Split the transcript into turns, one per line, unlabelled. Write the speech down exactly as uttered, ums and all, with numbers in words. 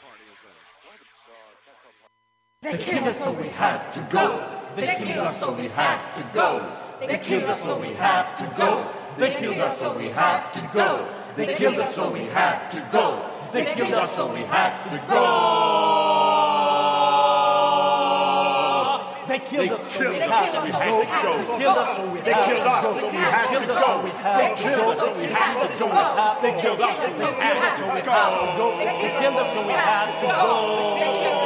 They killed us so we had to go. They killed us so we had to go. They killed us so we had to go. They killed us so we had to go. They killed us so we had to go. They killed us so we had to go. They killed us so we had to go. They killed us so we had to go. They killed us so we had to go. They killed us so we had to go. They killed us so we had to go. They killed us so we had to go.